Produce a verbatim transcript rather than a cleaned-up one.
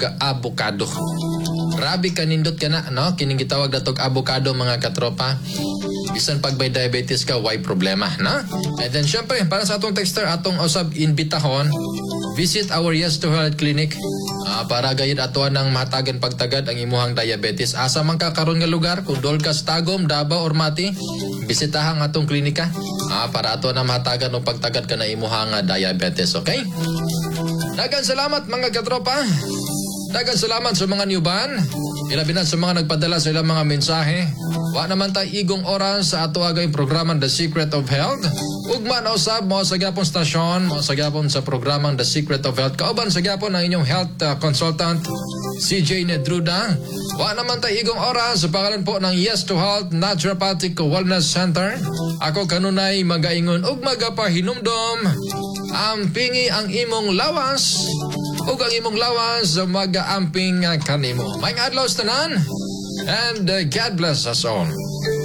avocado. Grabe kanindot ka na, no? Kining gitawag na tog avocado mga katropa. Bisan pag may diabetes ka, why problema, no? And then syempre, para sa atong texter, atong usab inbitahon, visit our Yes to Health Clinic uh, para gayud atuan ng matagan pagtagad ang imuhang diabetes. Asa man ka karon nga lugar, kung dol ka sa Tagum, Davao or Mati, bisitahang atong klinika uh, para atuan ng matagan o pagtagad ka na imuhang uh, diabetes, okay? Dagan salamat mga katropa. Dagan salamat sa mga newban. Ilabi na sa mga nagpadala sa ilang mga mensahe. Wa naman tayo igong oras sa ato agay programang The Secret of Health. Ugma na usab mo sa gyapon stasyon, mo sa gyapon sa programang The Secret of Health. Kauban sa gyapon ang inyong health uh, consultant, C J Nedruda. Wa naman tayo igong oras sa pangalan po ng Yes to Health Naturopathic Wellness Center. Ako kanunay magaingon ug magapahinumdom. Ang pingi ang imong lawas ug ang imong lawas mag-aamping kanimo. May adlaw tanan and uh, God bless us all.